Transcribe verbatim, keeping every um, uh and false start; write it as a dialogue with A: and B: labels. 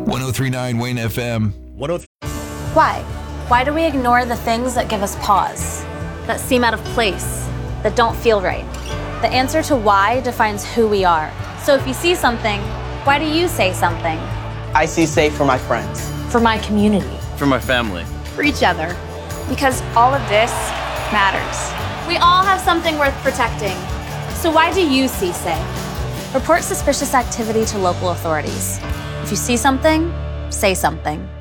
A: one oh three point nine Wayne F M.
B: Why? Why do we ignore the things that give us pause, that seem out of place, that don't feel right? The answer to why defines who we are. So if you see something, why do you say something?
C: I see safe for my friends.
B: For my community.
D: For my family.
E: For each other.
F: Because all of this matters.
B: We all have something worth protecting. So why do you see say? Report suspicious activity to local authorities. If you see something, say something.